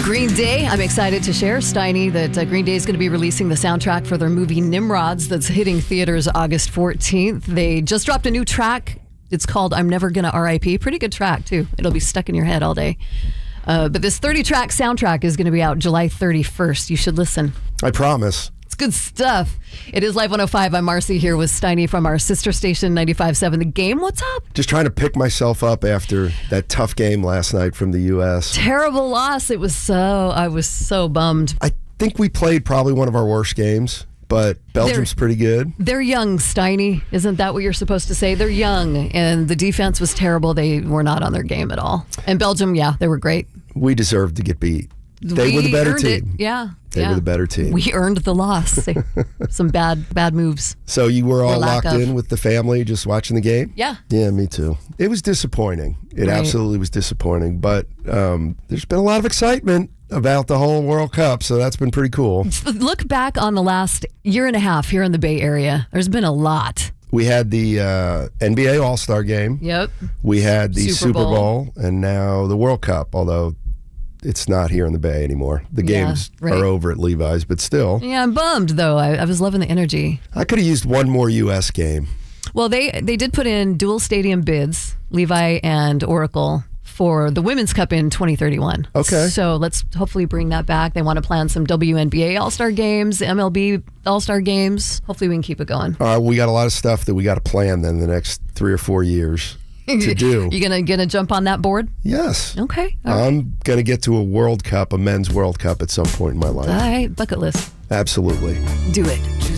Green Day, I'm excited to share, Steiny, that Green Day is going to be releasing the soundtrack for their movie Nimrods that's hitting theaters August 14th. They just dropped a new track. It's called I'm Never Gonna R.I.P. Pretty good track, too. It'll be stuck in your head all day. But this 30-track soundtrack is going to be out July 31st. You should listen. I promise. It's good stuff. It is Live 105. I'm Marcy here with Steiny from our sister station 95.7 The Game. What's up? Just trying to pick myself up after that tough game last night from the U.S. Terrible loss. I was so bummed. I think we played probably one of our worst games, but Belgium's pretty good. They're young, Steiny. Isn't that what you're supposed to say? They're young, and the defense was terrible. They were not on their game at all. And Belgium, yeah, they were great. We deserved to get beat. They were the better team. Yeah. They were the better team. We earned the loss. Some bad moves. So you were all locked in with the family just watching the game? Yeah. Yeah, me too. It was disappointing. It absolutely was disappointing. But there's been a lot of excitement about the whole World Cup, so that's been pretty cool. Look back on the last year and a half here in the Bay Area. There's been a lot. We had the NBA All-Star Game. Yep. We had the Super Bowl, and now the World Cup, although it's not here in the Bay anymore. The games are over at Levi's, but still. Yeah, I'm bummed, though. I was loving the energy. I could have used one more U.S. game. Well, they did put in dual stadium bids, Levi and Oracle, for the Women's Cup in 2031. Okay. So let's hopefully bring that back. They want to plan some WNBA All-Star games, MLB All-Star games. Hopefully we can keep it going. We got a lot of stuff that we got to plan then the next 3 or 4 years to do. You gonna jump on that board? Yes. Okay. I'm going to get to a World Cup, a men's World Cup at some point in my life. All right, bucket list. Absolutely. Do it.